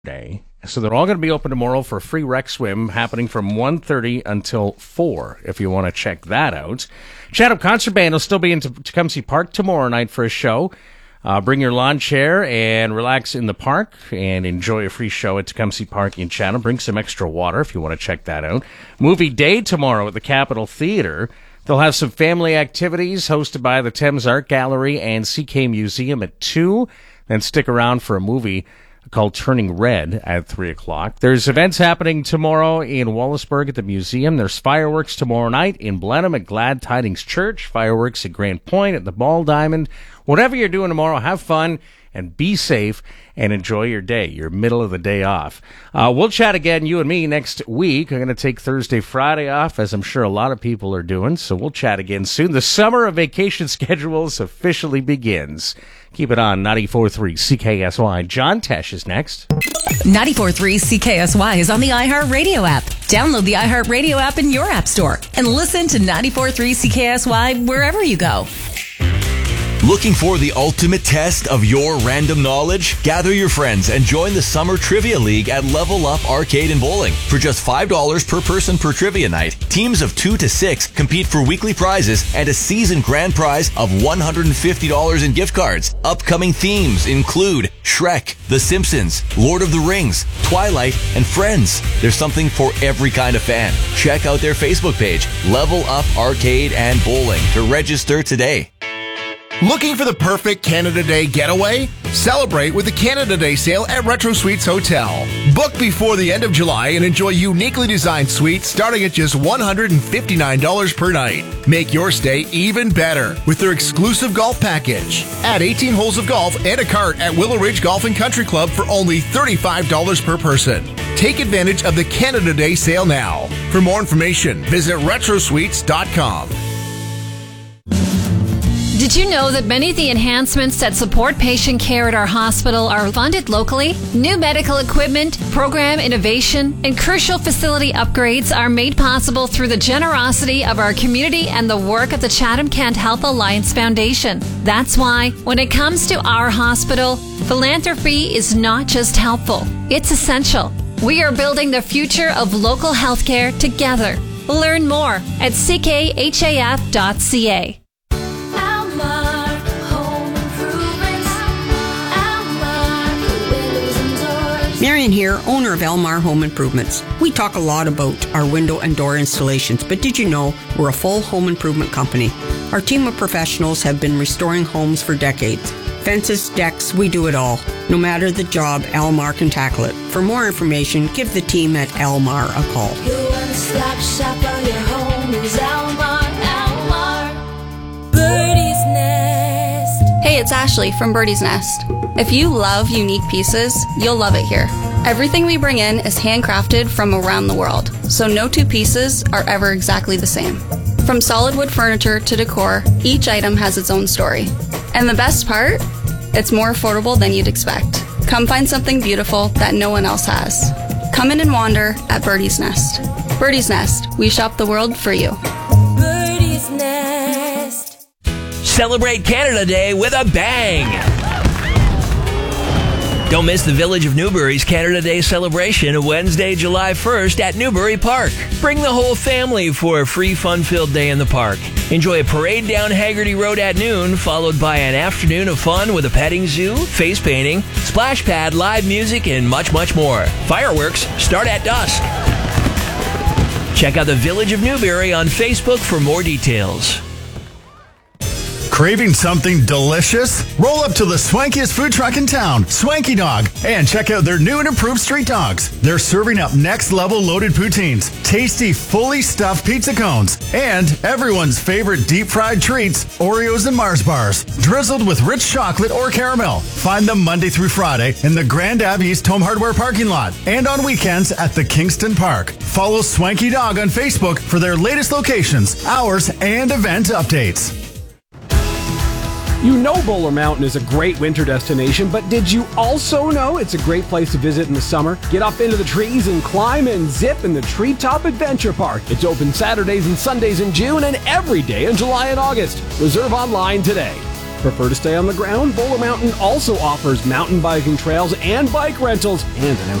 Day. So they're all going to be open tomorrow for a free rec swim happening from 1:30 until 4 if you want to check that out. Chatham Concert Band will still be in Tecumseh Park tomorrow night for a show. Bring your lawn chair and relax in the park and enjoy a free show at Tecumseh Park in Chatham. Bring some extra water if you want to check that out. Movie day tomorrow at the Capitol Theatre. They'll have some family activities hosted by the Thames Art Gallery and CK Museum at 2. Then stick around for a movie called Turning Red at 3 o'clock. There's events happening tomorrow in Wallaceburg at the museum. There's fireworks tomorrow night in Blenheim at Glad Tidings Church. Fireworks at Grand Point at the Ball Diamond. Whatever you're doing tomorrow, have fun and be safe and enjoy your day, your middle of the day off. We'll chat again, you and me, next week. I'm going to take Thursday, Friday off, as I'm sure a lot of people are doing, so we'll chat again soon. The summer of vacation schedules officially begins. Keep it on 94.3 CKSY. John Tesh is next. 94.3 CKSY is on the iHeartRadio app. Download the iHeartRadio app in your app store and listen to 94.3 CKSY wherever you go. Looking for the ultimate test of your random knowledge? Gather your friends and join the Summer Trivia League at Level Up Arcade and Bowling. For just $5 per person per trivia night, teams of 2 to 6 compete for weekly prizes and a season grand prize of $150 in gift cards. Upcoming themes include Shrek, The Simpsons, Lord of the Rings, Twilight, and Friends. There's something for every kind of fan. Check out their Facebook page, Level Up Arcade and Bowling, to register today. Looking for the perfect Canada Day getaway? Celebrate with the Canada Day sale at Retro Suites Hotel. Book before the end of July and enjoy uniquely designed suites starting at just $159 per night. Make your stay even better with their exclusive golf package. Add 18 holes of golf and a cart at Willow Ridge Golf and Country Club for only $35 per person. Take advantage of the Canada Day sale now. For more information, visit retrosuites.com. Did you know that many of the enhancements that support patient care at our hospital are funded locally? New medical equipment, program innovation, and crucial facility upgrades are made possible through the generosity of our community and the work of the Chatham-Kent Health Alliance Foundation. That's why, when it comes to our hospital, philanthropy is not just helpful, it's essential. We are building the future of local healthcare together. Learn more at ckhaf.ca. Marion here, owner of Elmar Home Improvements. We talk a lot about our window and door installations, but did you know we're a full home improvement company? Our team of professionals have been restoring homes for decades. Fences, decks, we do it all. No matter the job, Elmar can tackle it. For more information, give the team at Elmar a call. Your one-stop shop for your home is Elmar, Elmar. Birdie's Nest. Hey, it's Ashley from Birdie's Nest. If you love unique pieces, you'll love it here. Everything we bring in is handcrafted from around the world, so no two pieces are ever exactly the same. From solid wood furniture to decor, each item has its own story. And the best part? It's more affordable than you'd expect. Come find something beautiful that no one else has. Come in and wander at Birdie's Nest. Birdie's Nest, we shop the world for you. Birdie's Nest. Celebrate Canada Day with a bang! Don't miss the Village of Newbury's Canada Day celebration Wednesday, July 1st at Newbury Park. Bring the whole family for a free fun-filled day in the park. Enjoy a parade down Haggerty Road at noon, followed by an afternoon of fun with a petting zoo, face painting, splash pad, live music, and much, much more. Fireworks start at dusk. Check out the Village of Newbury on Facebook for more details. Craving something delicious? Roll up to the swankiest food truck in town, Swanky Dog, and check out their new and improved street dogs. They're serving up next-level loaded poutines, tasty, fully stuffed pizza cones, and everyone's favorite deep-fried treats, Oreos and Mars bars, drizzled with rich chocolate or caramel. Find them Monday through Friday in the Grand Ave East Home Hardware parking lot and on weekends at the Kingston Park. Follow Swanky Dog on Facebook for their latest locations, hours, and event updates. You know Bowler Mountain is a great winter destination, but did you also know it's a great place to visit in the summer? Get up into the trees and climb and zip in the Treetop Adventure Park. It's open Saturdays and Sundays in June and every day in July and August. Reserve online today. Prefer to stay on the ground? Bowler Mountain also offers mountain biking trails and bike rentals and an